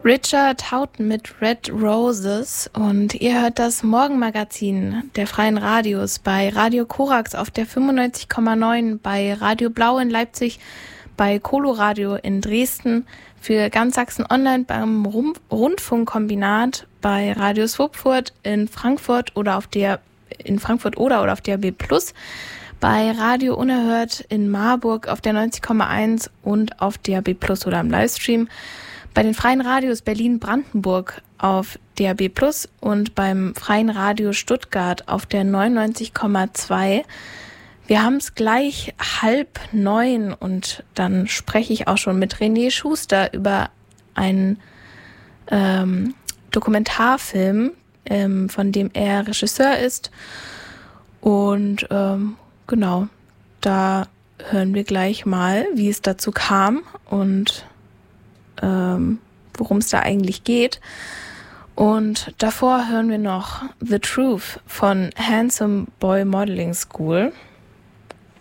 Richard Houghton mit Red Roses und ihr hört das Morgenmagazin der Freien Radios bei Radio Korax auf der 95,9, bei Radio Blau in Leipzig, bei Coloradio in Dresden, für ganz Sachsen online beim Rundfunkkombinat, bei Radio Swupfurt in Frankfurt oder auf DAB+, bei Radio Unerhört in Marburg auf der 90,1 und auf DAB+ oder im Livestream, bei den Freien Radios Berlin-Brandenburg auf DAB+ und beim Freien Radio Stuttgart auf der 99,2. Wir haben es gleich 8:30 und dann spreche ich auch schon mit René Schuster über einen Dokumentarfilm, von dem er Regisseur ist. Und genau, da hören wir gleich mal, wie es dazu kam und worum es da eigentlich geht. Und davor hören wir noch The Truth von Handsome Boy Modeling School.